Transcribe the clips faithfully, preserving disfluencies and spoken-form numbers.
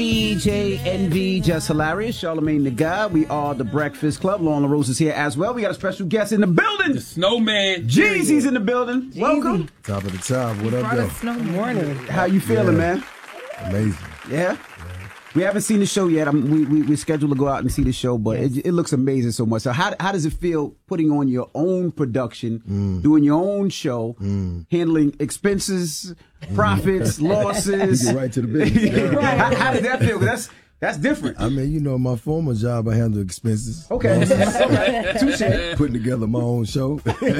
D J Envy, Just Hilarious, Charlamagne the God. We are the Breakfast Club. Lauren LaRose is here as well. We got a special guest in the building. The Snowman. Jeezy's in the building. Jeezy. Welcome. Top of the top. What up, though? Good morning. How you feeling, Yeah. man? Amazing. Yeah? We haven't seen the show yet. I'm, we, we, we're scheduled to go out and see the show, but Yes. it, it looks amazing so much. So how, how does it feel putting on your own production, Mm. doing your own show, handling expenses, profits, losses? You get right to the business. Yeah. how, how does that feel? 'Cause that's that's different. I mean, you know, my former job, I handled expenses. Okay. Okay. Touche. Putting together my own show.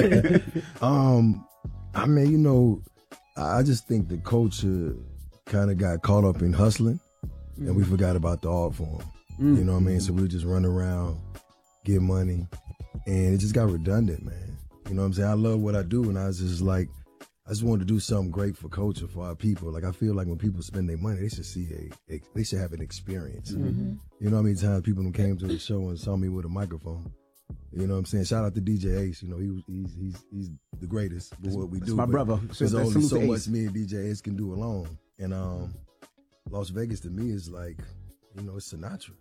um, I mean, you know, I just think the culture kind of got caught up in hustling, and we forgot about the art form. Mm. You know what I mean? So we just run around, get money, and it just got redundant, man. You know what I'm saying? I love what I do, and I was just like, I just wanted to do something great for culture, for our people. Like, I feel like when people spend their money, they should see a, a they should have an experience. Mm-hmm. You know how many times people who came to the show and saw me with a microphone? You know what I'm saying? Shout out to D J Ace. You know, he was, he's he's he's the greatest for what we That's do. my but brother. So There's that's only salute so to much Ace. me and D J Ace can do alone. And um, Las Vegas to me is like, you know, it's Sinatra.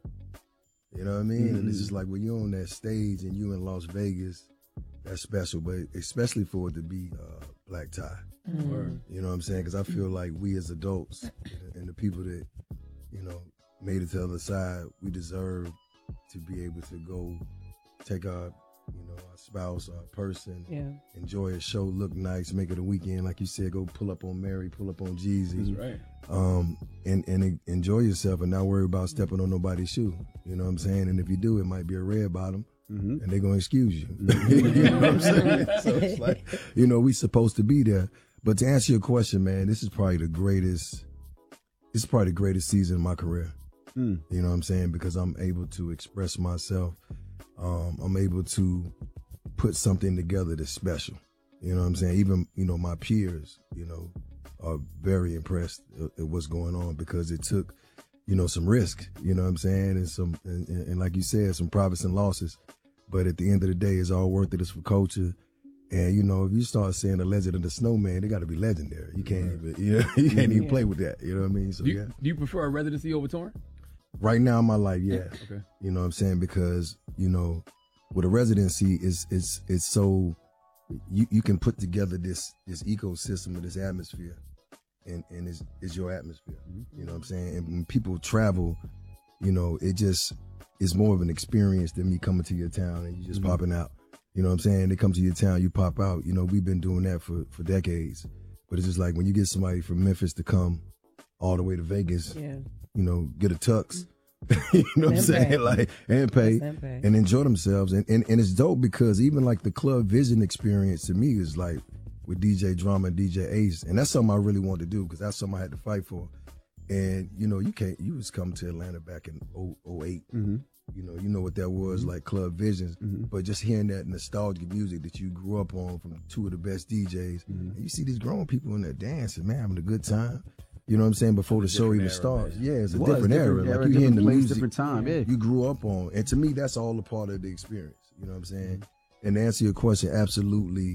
You know what I mean? Mm-hmm. And it's just like when you're on that stage and you in Las Vegas, that's special. But especially for it to be uh, Black Tie. Word. You know what I'm saying? Because I feel like we as adults and the people that, you know, made it to the other side, we deserve to be able to go take our, you know, our spouse, our person, Yeah. enjoy a show, look nice, make it a weekend, like you said, go pull up on Mary, pull up on Jeezy, That's right. um, and and enjoy yourself and not worry about stepping on nobody's shoe. You know what I'm saying? And if you do, it might be a red bottom. Mm-hmm. And they're gonna excuse you. You know what I'm saying? So it's like, you know, we supposed to be there. But to answer your question, man, this is probably the greatest. This is probably the greatest season of my career. Mm. You know what I'm saying? Because I'm able to express myself. Um, I'm able to put something together that's special. You know what I'm saying? Even, you know, my peers, you know, are very impressed at, at what's going on because it took, you know, some risk, you know what I'm saying? And some, and, and, and like you said, some profits and losses. But at the end of the day, it's all worth it. It's for culture. And, you know, if you start saying the legend of the snowman, they got to be legendary. You can't even, you know, you can't even play with that. You know what I mean? So, Do you, yeah. do you prefer a residency over touring? Right now in my life, yeah. Okay. You know what I'm saying? Because, you know, with a residency, it's, it's, it's so, you, you can put together this, this ecosystem or this atmosphere, and, and it's, it's your atmosphere. You know what I'm saying? And when people travel, you know, it just is more of an experience than me coming to your town and you just Mm-hmm. popping out. You know what I'm saying? They come to your town, you pop out. You know, we've been doing that for, for decades. But it's just like when you get somebody from Memphis to come all the way to Vegas, Yeah. you know, get a tux, you know what I'm And saying? pay. Like, and pay, And pay. and enjoy themselves. And, and, and it's dope because even like the Club Vision experience to me is like with D J Drama and D J Ace. And that's something I really wanted to do because that's something I had to fight for. And, you know, you can't, you was coming to Atlanta back in oh eight. Mm-hmm. You know, you know what that was, like Club Visions. Mm-hmm. But just hearing that nostalgic music that you grew up on from two of the best D Js, Mm-hmm. and you see these grown people in there dancing, man, having a good time. You know what I'm saying? Before the show even era, starts. man. Yeah, it's a It was different, era. Like you different hearing the place, music different time. Yeah. you grew up on. And to me, that's all a part of the experience. You know what I'm saying? And to answer your question, absolutely.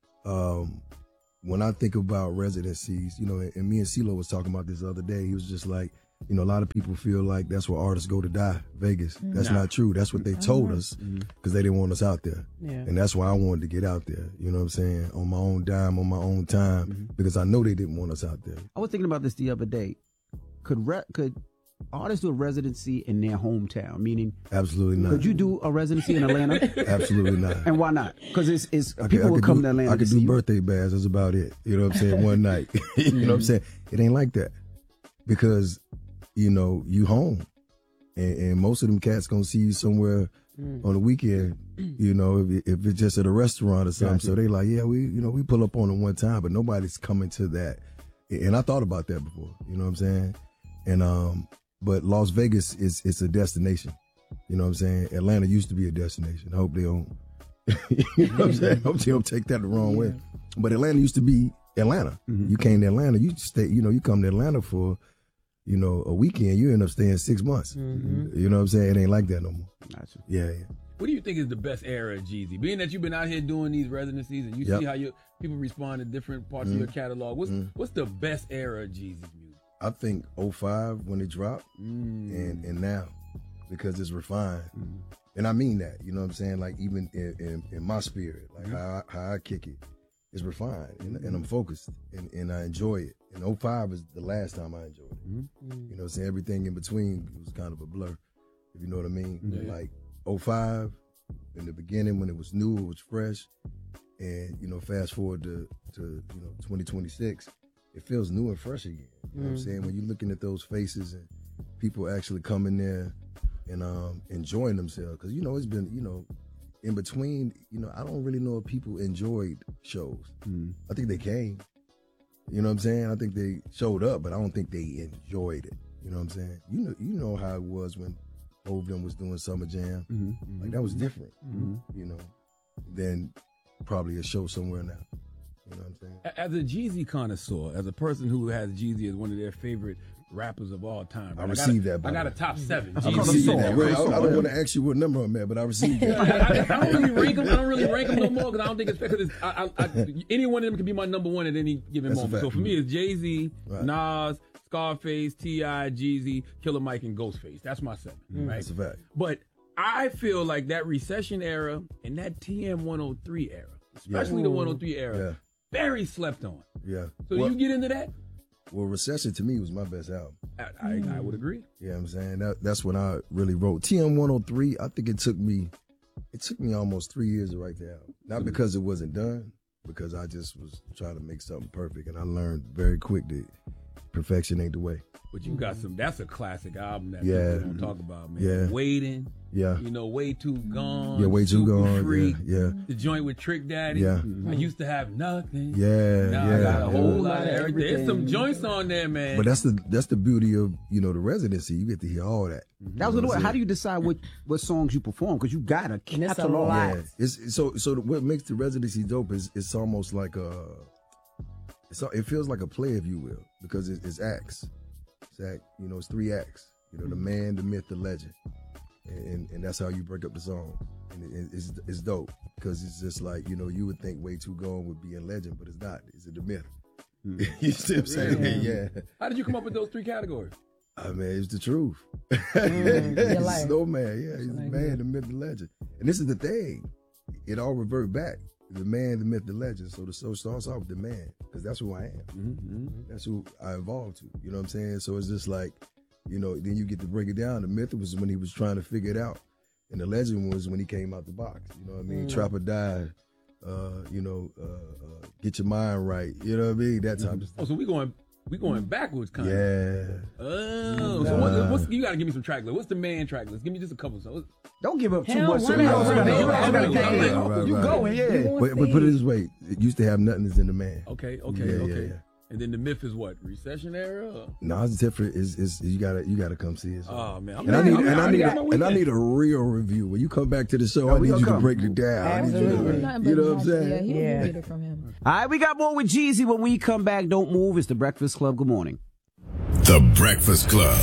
Um, when I think about residencies, you know, and me and CeeLo was talking about this the other day, he was just like, you know, a lot of people feel like that's where artists go to die, Vegas. That's Nah. not true. That's what they told us because they didn't want us out there. Yeah. And that's why I wanted to get out there, you know what I'm saying, on my own dime, on my own time, because I know they didn't want us out there. I was thinking about this the other day. Could re- could artists do a residency in their hometown? Meaning, Absolutely not. could you do a residency in Atlanta? Absolutely not. And why not? Because it's, it's I could- people I will could come do, to Atlanta I to could see do you. birthday bash. That's about it. You know what I'm saying? One night. You know what I'm saying? It ain't like that because, you know, you home, and, and most of them cats gonna see you somewhere on the weekend. You know, if, if it's just at a restaurant or something. Gotcha. So they like, yeah, we, you know, we pull up on it one time, but nobody's coming to that. And I thought about that before. You know what I'm saying? And um, but Las Vegas is it's a destination. You know what I'm saying? Atlanta used to be a destination. I hope they don't. You know what I'm saying? I hope they don't take that the wrong way. But Atlanta used to be Atlanta. Mm-hmm. You came to Atlanta, you stay. You know, you come to Atlanta for, you know, a weekend. You end up staying six months. You know what I'm saying? It ain't like that no more. Gotcha. Yeah, yeah. What do you think is the best era of Jeezy? Being that you've been out here doing these residencies and you Yep. see how you people respond to different parts of your catalog, what's what's the best era of Jeezy's music? I think oh five when it dropped Mm. and, and now because it's refined. Mm. And I mean that, you know what I'm saying? Like even in, in, in my spirit, like Mm-hmm. how, I, how I kick it, it's refined and, and I'm focused and, and I enjoy it. And oh five is the last time I enjoyed it. Mm-hmm. You know what I'm saying? Everything in between was kind of a blur, if you know what I mean. Yeah. Like oh five, in the beginning when it was new, it was fresh. And, you know, fast forward to, to you know, twenty twenty-six, it feels new and fresh again. You know what I'm saying? When you're looking at those faces and people actually coming there and um, enjoying themselves. Because, you know, it's been, you know, in between, you know, I don't really know if people enjoyed shows. Mm. I think they came. You know what I'm saying? I think they showed up, but I don't think they enjoyed it. You know what I'm saying? You know, you know how it was when Ovum was doing Summer Jam. Mm-hmm. Like that was different, Mm-hmm. you know, than probably a show somewhere now. You know what I'm saying? As a Jeezy connoisseur, as a person who has Jeezy as one of their favorite rappers of all time, I right? received got a, that, by I got the a way. top seven. I Jeezy received in that. there, I, right? I don't want to ask you what number I'm at, but I received I, that. I, I don't really rank them. I don't really rank them no more because I don't think it's because I, I, I, any one of them can be my number one at any given That's a moment. fact. So for me, it's Jay Z, Right. Nas, Scarface, T I, Jeezy, Killer Mike, and Ghostface. That's my seven. Right. That's a fact. But I feel like that recession era and that T M one oh three era, especially the one oh three era, Yeah. very slept on. Yeah. So well, you get into that? well, Recession to me was my best album. I, I, I would agree. You know what I'm saying? That, that's when I really wrote. T M one oh three, I think it took me, it took me almost three years to write the album. Not because it wasn't done, because I just was trying to make something perfect. And I learned very quick that perfection ain't the way. But you got some, that's a classic album that Yeah. people don't talk about, man. Yeah. Waiting, Yeah. you know, Way Too Gone. Yeah, Way Too Super Gone. Freak, Yeah. Yeah. the joint with Trick Daddy. Yeah. I used to have nothing. Yeah. Now yeah. I got a whole yeah. lot of everything. There's some joints on there, man. But that's the that's the beauty of, you know, the residency. You get to hear all that. That was You the know way. what How I'm do you decide what, what songs you perform? Because you got a And it's a catalog. lot. Yeah, it's so so. What makes the residency dope is it's almost like a, it's it feels like a play, if you will, because it, it's acts. It's act, you know, it's three acts. You know, the man, the myth, the legend, and and, and that's how you break up the song. And it, it's it's dope because it's just like, you know, you would think Way Too Gone would be a legend, but it's not. It's the myth. You see what I'm saying? Really? Yeah. How did you come up with those three categories? I mean, it's the truth. your He's life. Snowman, yeah, he's the man, the myth, the legend. And this is the thing. It all revert back. The man, the myth, the legend. So the show starts off with the man, because that's who I am. Mm-hmm. That's who I evolved to. You know what I'm saying? So it's just like, you know, then you get to break it down. The myth was when he was trying to figure it out. And the legend was when he came out the box. You know what I mean? Mm. Trapper died. Uh, you know, uh, uh, get your mind right. You know what I mean? That type of Oh, stuff. so we going we going backwards, kind of. Yeah. Oh, so what, what's, you got to give me some track list. What's the man track list? Give me just a couple. So Don't give up too Hell, much. why So not? we don't- Why not? we don't- Why we not? don't- Right, You right, right. going, yeah. But, but put it this way, it used to have nothing is in the man. okay, okay, Yeah, yeah, okay. yeah. And then the myth is what? Recession era? Or? No, it's different. Is is you gotta you gotta come see it. Oh man, I'm And I need I'm- and I already need got a, my and I weekend. need a real review. When you come back to the show, No, I we need gonna you to come. break it down. I need you Absolutely. to, you know what I'm saying? Yeah, Yeah. he'll get it from him. All right, we got more with Jeezy when we come back. Don't move. It's the Breakfast Club. Good morning. The Breakfast Club.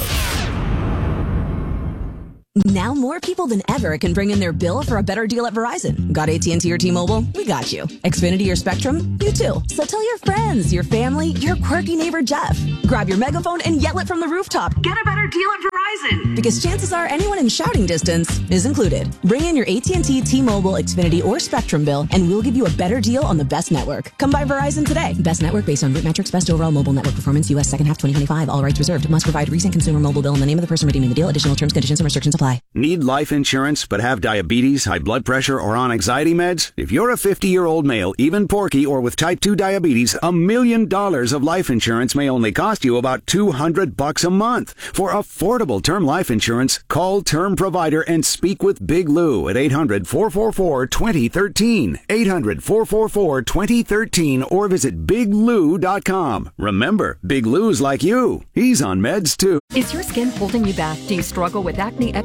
Now more people than ever can bring in their bill for a better deal at Verizon. Got A T and T or T-Mobile? We got you. Xfinity or Spectrum? You too. So tell your friends, your family, your quirky neighbor Jeff. Grab your megaphone and yell it from the rooftop. Get a better deal at Verizon. Because chances are anyone in shouting distance is included. Bring in your A T and T, T-Mobile, Xfinity, or Spectrum bill and we'll give you a better deal on the best network. Come by Verizon today. Best network based on root metrics, best overall mobile network performance, U S second half twenty twenty-five. All rights reserved. Must provide recent consumer mobile bill and the name of the person redeeming the deal. Additional terms, conditions, and restrictions apply. Need life insurance but have diabetes, high blood pressure, or on anxiety meds? If you're a fifty-year-old male, even porky, or with type two diabetes, a million dollars of life insurance may only cost you about two hundred bucks a month. For affordable term life insurance, call Term Provider and speak with Big Lou at eight hundred, four four four, two zero one three. eight hundred, four four four, two zero one three or visit big lou dot com. Remember, Big Lou's like you. He's on meds too. Is your skin holding you back? Do you struggle with acne, eczema,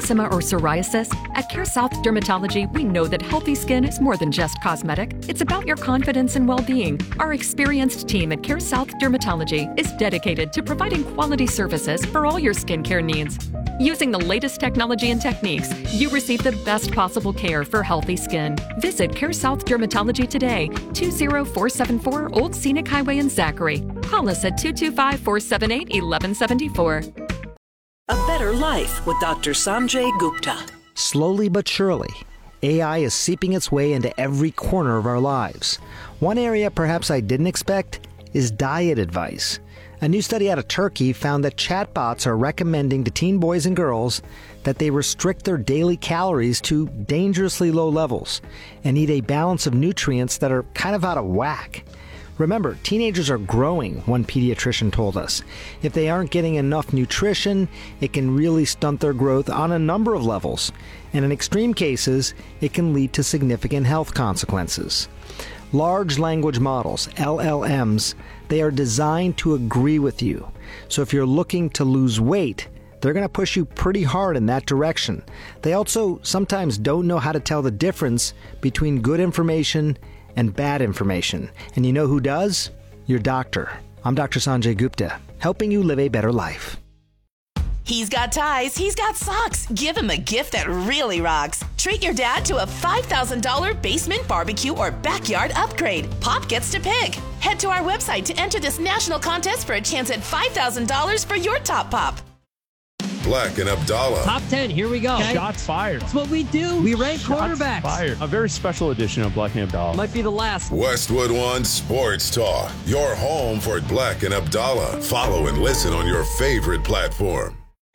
eczema, or psoriasis? At Care South Dermatology, we know that healthy skin is more than just cosmetic. It's about your confidence and well-being. Our experienced team at Care South Dermatology is dedicated to providing quality services for all your skincare needs. Using the latest technology and techniques, you receive the best possible care for healthy skin. Visit Care South Dermatology today, two zero four seven four Old Scenic Highway in Zachary. Call us at two two five, four seven eight, one one seven four. A Better Life with Doctor Sanjay Gupta. Slowly but surely, A I is seeping its way into every corner of our lives. One area perhaps I didn't expect is diet advice. A new study out of Turkey found that chatbots are recommending to teen boys and girls that they restrict their daily calories to dangerously low levels and eat a balance of nutrients that are kind of out of whack. Remember, teenagers are growing, one pediatrician told us. If they aren't getting enough nutrition, it can really stunt their growth on a number of levels. And in extreme cases, it can lead to significant health consequences. Large language models, L L Ms, they are designed to agree with you. So if you're looking to lose weight, they're going to push you pretty hard in that direction. They also sometimes don't know how to tell the difference between good information and bad information. And you know who does? Your doctor. I'm Doctor Sanjay Gupta, helping you live a better life. He's got ties, he's got socks. Give him a gift that really rocks. Treat your dad to a five thousand dollars basement barbecue or backyard upgrade. Pop gets to pick. Head to our website to enter this national contest for a chance at five thousand dollars for your top pop. Black and Abdallah. Top ten, here we go. Okay. Shots fired. That's what we do. We rank Shots quarterbacks. Fired. A very special edition of Black and Abdallah. Might be the last. Westwood One Sports Talk. Your home for Black and Abdallah. Follow and listen on your favorite platform.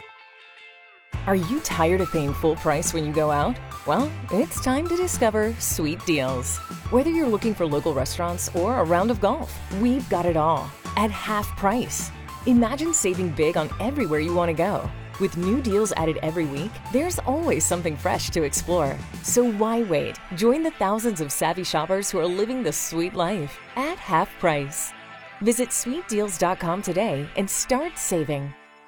Are you tired of paying full price when you go out? Well, it's time to discover Sweet Deals. Whether you're looking for local restaurants or a round of golf, we've got it all at half price. Imagine saving big on everywhere you want to go. With new deals added every week, there's always something fresh to explore. So why wait? Join the thousands of savvy shoppers who are living the sweet life at half price. Visit sweet deals dot com today and start saving.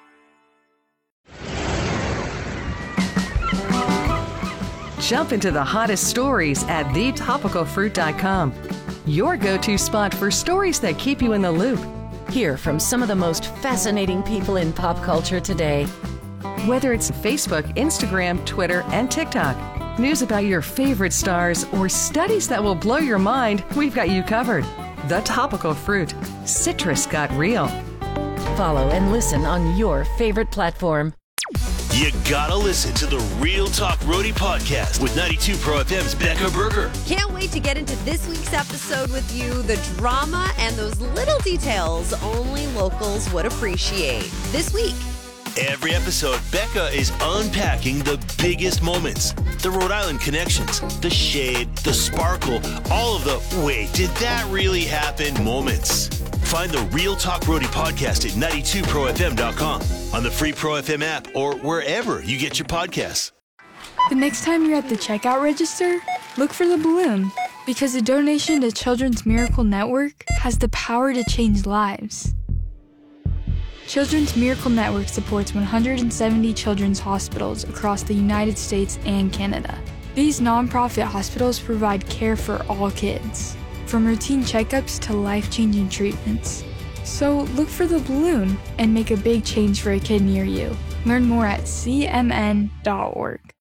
Jump into the hottest stories at the topical fruit dot com. Your go-to spot for stories that keep you in the loop. Hear from some of the most fascinating people in pop culture today. Whether it's Facebook, Instagram, Twitter, and TikTok, news about your favorite stars, or studies that will blow your mind, we've got you covered. The Topical Fruit. Citrus got real. Follow and listen on your favorite platform. You gotta listen to the Real Talk Roadie podcast with ninety-two Pro F M's Becca Berger. Can't wait to get into this week's episode with you. The drama and those little details only locals would appreciate. This week. Every episode, Becca is unpacking the biggest moments, the Rhode Island connections, the shade, the sparkle, all of the wait, did that really happen moments. Find the Real Talk Roadie podcast at ninety-two pro f m dot com, on the free Pro F M app, or wherever you get your podcasts. The next time you're at the checkout register, look for the balloon, because a donation to Children's Miracle Network has the power to change lives. Children's Miracle Network supports one hundred seventy children's hospitals across the United States and Canada. These nonprofit hospitals provide care for all kids, from routine checkups to life-changing treatments. So look for the balloon and make a big change for a kid near you. Learn more at c m n dot org.